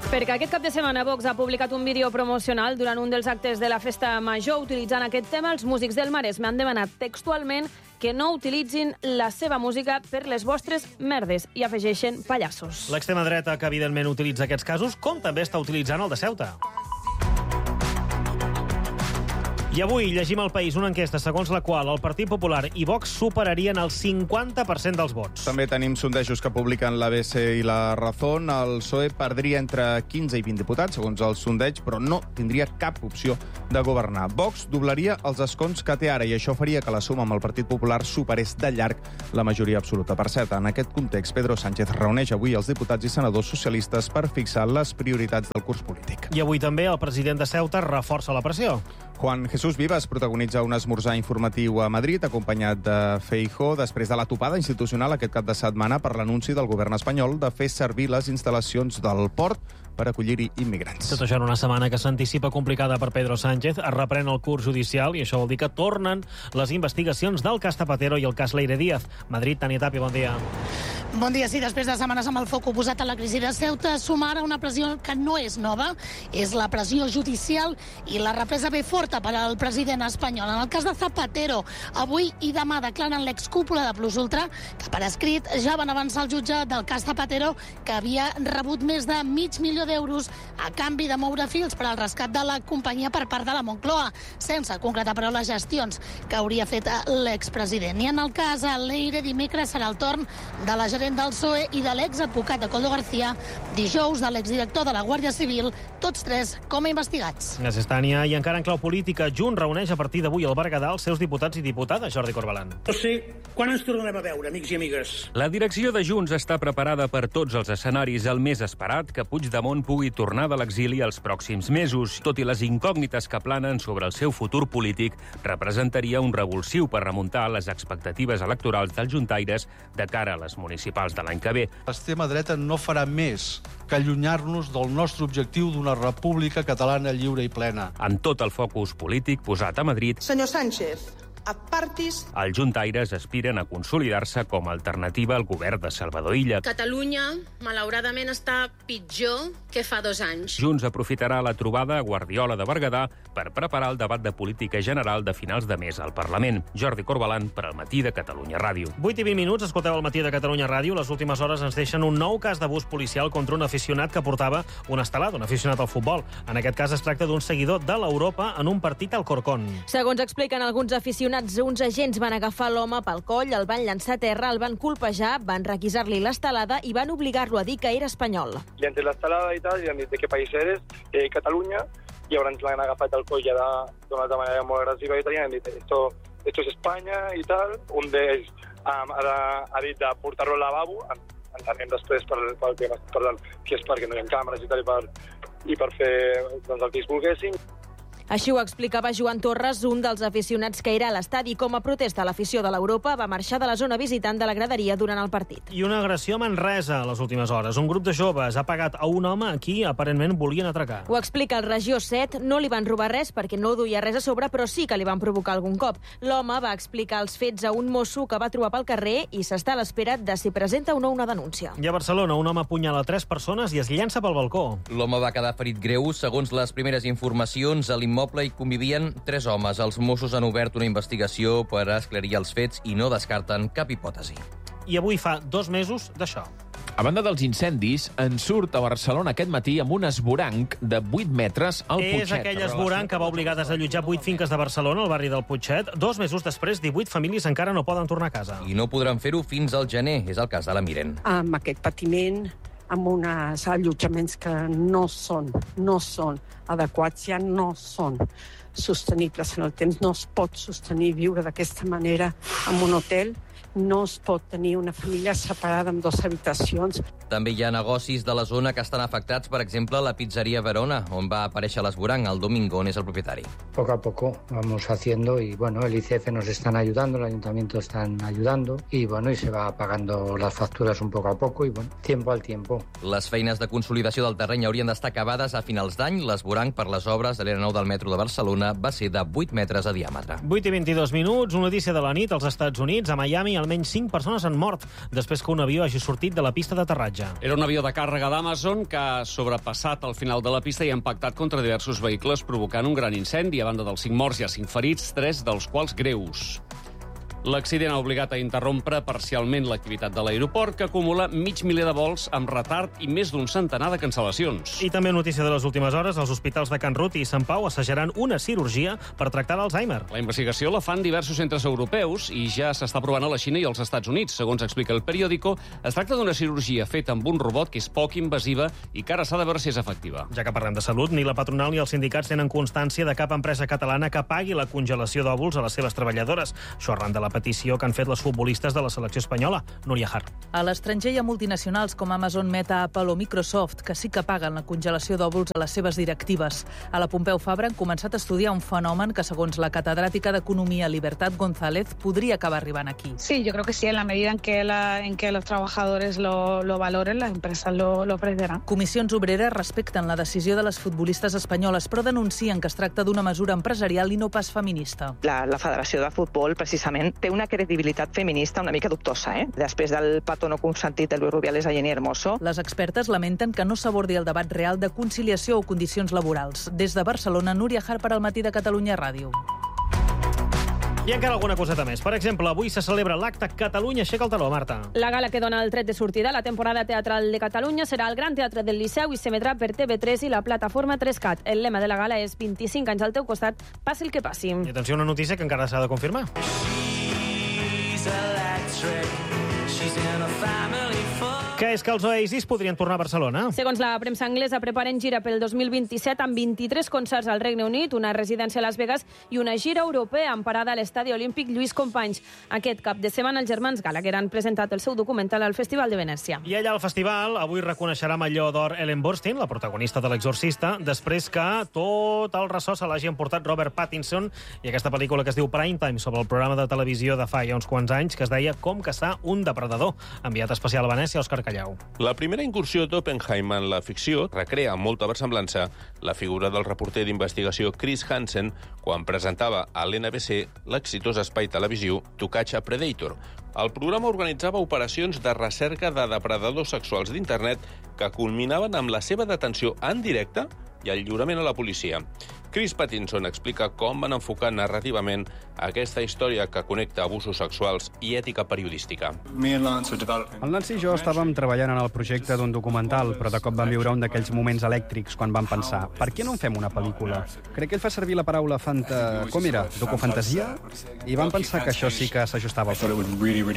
Perquè aquest cap de setmana Vox ha publicat un vídeo promocional durant un dels actes de la festa major. Utilitzant aquest tema, els músics del Maresme han demanat textualment que no utilitzin la seva música per les vostres merdes i afegeixen pallassos. L'extrema dreta, que evidentment utilitza aquests casos, com també està utilitzant el de Ceuta. I avui llegim al País una enquesta segons la qual el Partit Popular i Vox superarien el 50% dels vots. També tenim sondejos que publiquen l'ABC i la Razón. El PSOE perdria entre 15 i 20 diputats, segons el sondeig, però no tindria cap opció de governar. Vox doblaria els escons que té ara i això faria que la suma amb el Partit Popular superés de llarg la majoria absoluta. Per cert, en aquest context, Pedro Sánchez reuneix avui els diputats i senadors socialistes per fixar les prioritats del curs polític. I avui també el president de Ceuta reforça la pressió. Juan Jesús Vivas protagonitza un esmorzar informatiu a Madrid, acompanyat de Feijóo, després de la topada institucional aquest cap de setmana per l'anunci del govern espanyol de fer servir les instal·lacions del port per acollir-hi immigrants. Tot això en una setmana que s'anticipa complicada per Pedro Sánchez. Es reprèn el curs judicial i això vol dir que tornen les investigacions del cas Zapatero i el cas Leire Díaz. Madrid, Tania Tapia, bon dia. Bon dia, sí, després de setmanes amb el foc oposat a la crisi de Ceuta, suma ara una pressió que no és nova, és la pressió judicial i la represa ve forta per al president espanyol. En el cas de Zapatero, avui i demà declaren l'excúpula de Plus Ultra, que per escrit ja van avançar el jutge del cas Zapatero, que havia rebut més de $500.000 a canvi de moure fils per al rescat de la companyia per part de la Moncloa, sense concretar però les gestions que hauria fet l'expresident. I en el cas a Leire, dimecres serà el torn de la gerent del PSOE i de l'exadvocat de Coldo García, dijous de l'exdirector de la Guàrdia Civil, tots tres com a investigats. Gràcies, Tània. I encara en clau política, Junts reuneix a partir d'avui al Berguedà els seus diputats i diputades. Jordi Corbalan. No sé quan ens tornarem a veure, amics i amigues. La direcció de Junts està preparada per tots els escenaris. El més esperat, que Puigdemont pugui tornar de l'exili els pròxims mesos. Tot i les incògnites que planen sobre el seu futur polític, representaria un revulsiu per remuntar les expectatives electorals dels juntaires de cara a les municipals de l'any que ve. L'extrema dreta no farà més que allunyar-nos del nostre objectiu d'una república catalana lliure i plena. Amb tot el focus polític posat a Madrid, Senyor Sánchez, apartis. Els juntaires aspiren a consolidar-se com a alternativa al govern de Salvador Illa. Catalunya, malauradament, està pitjor que fa 2 anys. Junts aprofitarà la trobada a Guardiola de Berguedà per preparar el debat de política general de finals de mes al Parlament. Jordi Corbalan, per al Matí de Catalunya Ràdio. 8 i 20 minuts, escolteu el Matí de Catalunya Ràdio. Les últimes hores ens deixen un nou cas d'abús policial contra un aficionat que portava una estelada, un aficionat al futbol. En aquest cas es tracta d'un seguidor de l'Europa en un partit al Corcón. Segons expliquen alguns aficionats, uns agents van agafar l'home pel coll, el van llançar a terra, el van colpejar, van requisar-li l'estelada i van obligar-lo a dir que era espanyol. I entre l'estelada i tal, li han dit de què país eres, Catalunya, i llavors l'han agafat el coll ja d'una altra manera molt agressiva i tal, i han dit esto es Espanya i tal. Un d'ells ha dit de portar-lo al lavabo, entenem després pel tema, per tant, que és perquè no hi ha càmeres i tal, i per fer doncs, el que es volguessin. Així ho explicava Joan Torres, un dels aficionats que era a l'estadi. Com a protesta a l'afició de l'Europa, va marxar de la zona visitant de la graderia durant el partit. I una agressió a Manresa a les últimes hores. Un grup de joves ha pagat a un home a qui aparentment volien atracar. Ho explica el Regió 7. No li van robar res perquè no duia res a sobre, però sí que li van provocar algun cop. L'home va explicar els fets a un mosso que va trobar pel carrer i s'està a l'espera de si presenta o no una denúncia. I a Barcelona, un home apunyala 3 persones i es llença pel balcó. L'home va quedar ferit greu. Segons les primeres informacions, a l'immoble hi convivien 3 homes. Els Mossos han obert una investigació per esclarir els fets i no descarten cap hipòtesi. I avui fa 2 mesos d'això. A banda dels incendis, en surt a Barcelona aquest matí amb un esvoranc de 8 metres al Putxet. És aquell esvoranc que va obligar a desallotjar 8 finques de Barcelona, al barri del Putxet. 2 mesos després, 18 famílies encara no poden tornar a casa. I no podran fer-ho fins al gener. És el cas de la Miren. Amb aquest patiment, amb uns allotjaments que no són adequats, ja no són sostenibles en el temps. No es pot sostenir viure d'aquesta manera en un hotel. No es pot tenir una família separada amb 2 habitacions. També hi ha negocis de la zona que estan afectats, per exemple, la pizzeria Verona, on va aparèixer l'esvoranc. El Domingón és el propietari. Poco a poco vamos haciendo y bueno, el ICF nos están ayudando, el ayuntamiento están ayudando y bueno, y se va pagando las facturas un poco a poco y bueno, tiempo al tiempo. Les feines de consolidació del terreny haurien d'estar acabades a finals d'any. L'esvoranc per les obres de l'R9 del metro de Barcelona va ser de 8 metres de diàmetre. 8 i 22 minuts, una notícia de la nit als Estats Units. A Miami almenys 5 persones han mort després que un avió hagi sortit de la pista d'aterratge. Era un avió de càrrega d'Amazon que ha sobrepassat al final de la pista i ha impactat contra diversos vehicles, provocant un gran incendi. A banda dels 5 morts, hi ha 5 ferits, 3 dels quals greus. L'accident ha obligat a interrompre parcialment l'activitat de l'aeroport, que acumula 500.000 de vols amb retard i més d'un centenar de cancel·lacions. I també notícia de les últimes hores, els hospitals de Can Ruti i Sant Pau assajaran una cirurgia per tractar l'Alzheimer. La investigació la fan diversos centres europeus i ja s'està provant a la Xina i als Estats Units. Segons explica El Periódico, es tracta d'una cirurgia feta amb un robot que és poc invasiva i que ara s'ha de veure si és efectiva. Ja que parlem de salut, ni la patronal ni els sindicats tenen constància de cap empresa catalana que pagui la congelació d'òvuls a les seves treballadores. Això arran de la petició que han fet les futbolistes de la selecció espanyola. Núria Har. A l'estranger hi ha multinacionals com Amazon, Meta, Apple o Microsoft que sí que paguen la congelació d'òvuls a les seves directives. A la Pompeu Fabra han començat a estudiar un fenomen que, segons la catedràtica d'Economia Libertad González, podria acabar arribant aquí. Sí, yo creo que sí, en la medida en que los trabajadores lo valoren, las empresas lo ofrecerán. Comissions obreres respecten la decisió de les futbolistes espanyoles, però denuncien que es tracta d'una mesura empresarial i no pas feminista. La Federació de Futbol, precisament, té una credibilitat feminista una mica dubtosa, després del petó no consentit de Luis Rubiales a Jenny Hermoso. Les expertes lamenten que no s'abordi el debat real de conciliació o condicions laborals. Des de Barcelona, Núria Har per al Matí de Catalunya Ràdio. I encara alguna coseta més. Per exemple, avui se celebra l'acte Catalunya Aixeca el Taló, Marta. La gala que dona el tret de sortida a la temporada teatral de Catalunya serà al Gran Teatre del Liceu i s'emetrà per TV3 i la plataforma 3CAT. El lema de la gala és 25 anys al teu costat, passi el que passi. I atenció, una notícia que encara s'ha de confirmar. Que és que els Oasis podrien tornar a Barcelona. Segons la premsa anglesa, preparen gira pel 2027 amb 23 concerts al Regne Unit, una residència a Las Vegas i una gira europea amb parada a l'Estadi Olímpic Lluís Companys. Aquest cap de setmana els germans Gallagher han presentat el seu documental al Festival de Venècia. I allà al festival avui reconeixerà amb allò d'or Ellen Burstyn, la protagonista de L'Exorcista, després que tot el ressò se l'hagi emportat Robert Pattinson i aquesta pel·lícula que es diu Primetime, sobre el programa de televisió de fa ja uns quants anys, que es deia Com caçar un depredador. Enviat especial a Venècia, Òscar Callau. La primera incursió d'Oppenheim en la ficció recrea amb molta versemblança la figura del reporter d'investigació Chris Hansen quan presentava a l'NBC l'exitós espai televisiu To Catch a Predator. El programa organitzava operacions de recerca de depredadors sexuals d'internet que culminaven amb la seva detenció en directe i el lliurament a la policia. Chris Pattinson explica com van enfocar narrativament aquesta història que connecta abusos sexuals i ètica periodística. El Nancy i jo estàvem treballant en el projecte d'un documental, però de cop vam viure un d'aquells moments elèctrics quan vam pensar, per què no en fem una pel·lícula? Crec que ell fa servir la paraula com era? Docufantasia? I vam pensar que això sí que s'ajustava al film.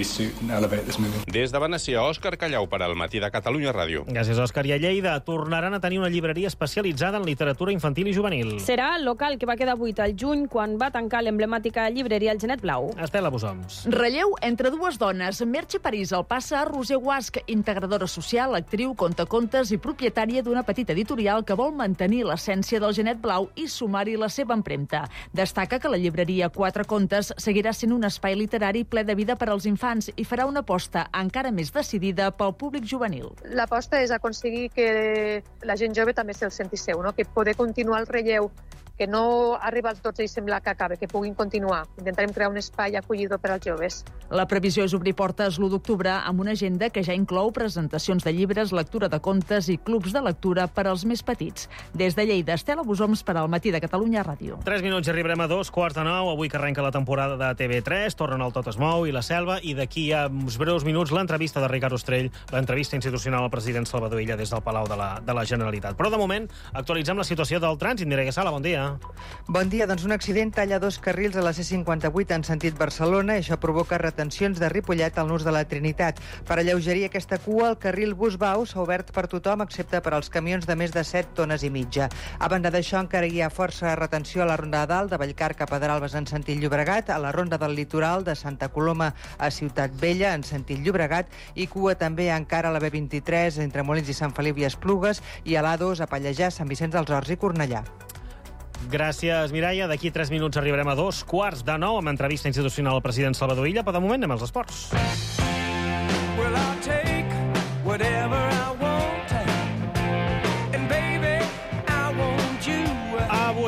Des de Venècia, Òscar Callau per al Matí de Catalunya Ràdio. Gràcies, Òscar. I a Lleida tornaran a tenir una llibreria especialitzada en literatura infantil i juvenil. Serà el local que va quedar buit al juny quan va tancar l'emblemàtica llibreria El Genet Blau. Estela Bosoms. Relleu entre dues dones. Merche París el passa a Roser Guasch, integradora social, actriu, contacontes i propietària d'una petita editorial que vol mantenir l'essència del Genet Blau i sumar-hi la seva empremta. Destaca que la llibreria Quatre Contes seguirà sent un espai literari ple de vida per als infants i farà una aposta encara més decidida pel públic juvenil. L'aposta és aconseguir que la gent jove també se'l senti seu, no? Que poder continuar el relleu, que no arriba als 12 i sembla que acabe, que puguin continuar. Intentarem crear un espai acollidor per als joves. La previsió és obrir portes l'1 d'octubre amb una agenda que ja inclou presentacions de llibres, lectura de contes i clubs de lectura per als més petits. Des de Lleida, Estela Bosoms per al Matí de Catalunya Ràdio. 3 minuts i arribarem a 2:45. Avui que arrenca la temporada de TV3, tornen el Tot es mou i La Selva, i d'aquí a uns breus minuts l'entrevista de Ricard Ostrell, l'entrevista institucional al president Salvador Illa des del Palau de la Generalitat. Però de moment actualitzem la situació del trànsit. Mireia Sala, bon dia. Bon dia, doncs un accident talla 2 carrils a la C58 en sentit Barcelona i això provoca retencions de Ripollet al nus de la Trinitat. Per alleugerir aquesta cua, el carril bus-bau s'ha obert per tothom excepte per als camions de més de 7 tones i mitja. A banda d'això, encara hi ha força retenció a la Ronda de Dalt, de Vallcar cap a Daralbes en sentit Llobregat, a la Ronda del Litoral de Santa Coloma a Ciutat Vella en sentit Llobregat i cua també encara a la B23 entre Molins i Sant Feliu i Esplugues i a l'A2 a Pallejà, Sant Vicenç dels Horts i Cornellà. Gràcies, Mireia. D'aquí 3 minuts arribarem a 2:45 amb entrevista institucional al president Salvador Illa, però de moment anem als esports. Well, I'll take whatever I want, and baby, I want you. Avui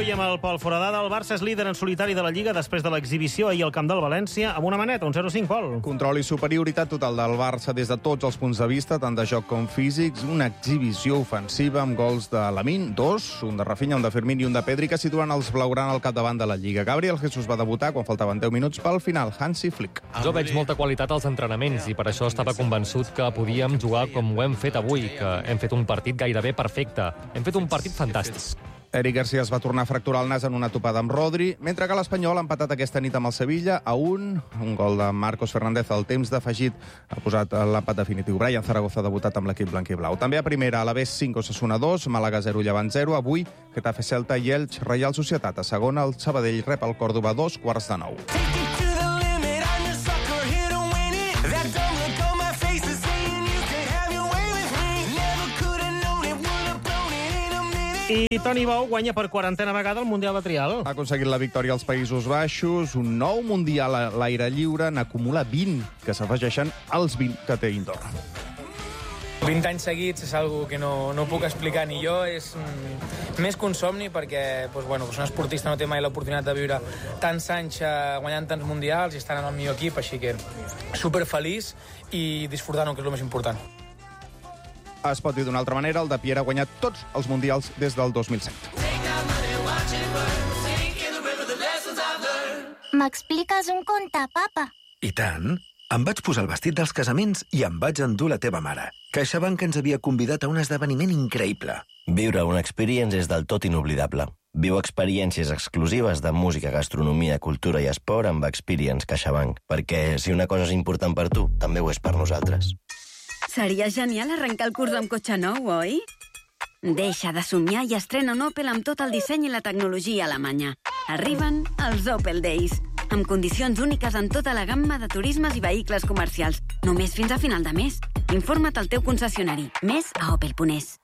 i amb el Pol Foradada, el Barça és líder en solitari de la Lliga després de l'exhibició ahir al camp del València amb una maneta, un 0-5, Pol. Control i superioritat total del Barça des de tots els punts de vista, tant de joc com físics, una exhibició ofensiva amb gols de Lamine, 2, un de Rafinha, un de Fermín i un de Pedri, que situen els blaugrana al capdavant de la Lliga. Gabriel Jesús va debutar quan faltaven 10 minuts pel final. Hansi Flick. Jo veig molta qualitat als entrenaments i per això estava convençut que podíem jugar com ho hem fet avui, que hem fet un partit gairebé perfecte. Hem fet un partit fantàstic. Eric García es va tornar a fracturar el nas en una topada amb Rodri, mentre que l'Espanyol ha empatat aquesta nit amb el Sevilla a un gol de Marcos Fernández al temps d'afegit ha posat l'empat definitiu. Brian Zaragoza ha debutat amb l'equip blanquiblau. També a primera, Alavés 5, Osasuna 2, Màlaga 0, Llevant 0. Avui, Getafe Celta i Elx, Reial Societat. A segona, el Sabadell rep el Còrdova 2:15. I Toni Bou guanya per 40a vegada el Mundial de Trial. Ha aconseguit la victòria als Països Baixos, un nou Mundial a l'aire lliure, n'acumula 20, que s'afegeixen als 20 que té indoor. 20 anys seguits és algo que no puc explicar ni jo, és més que un somni perquè un esportista no té mai l'oportunitat de viure tants anys guanyant tants mundials i estant en el millor equip, així que superfeliç i disfrutant-ho, que és el més important. Es pot dir d'una altra manera, el de Pierre ha guanyat tots els mundials des del 2007. M'expliques un conte, papa? I tant. Em vaig posar el vestit dels casaments i em vaig endur la teva mare. CaixaBank ens havia convidat a un esdeveniment increïble. Viure una experience és del tot inoblidable. Viu experiències exclusives de música, gastronomia, cultura i esport amb Experience CaixaBank. Perquè si una cosa és important per tu, també ho és per nosaltres. Seria genial arrencar el curs amb cotxe nou, oi? Deixa de somiar i estrena un Opel amb tot el disseny i la tecnologia alemanya. Arriben els Opel Days, amb condicions úniques en tota la gamma de turismes i vehicles comercials. Només fins a final de mes. Informa't al teu concessionari. Més a opel.es.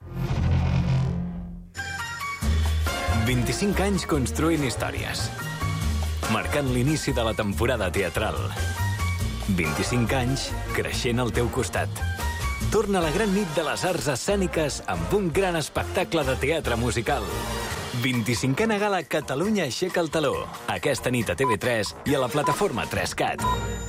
25 anys construint històries. Marcant l'inici de la temporada teatral. 25 anys creixent al teu costat. Torna la gran nit de les arts escèniques amb un gran espectacle de teatre musical. 25a gala Catalunya aixeca el taló. Aquesta nit a TV3 i a la plataforma 3Cat.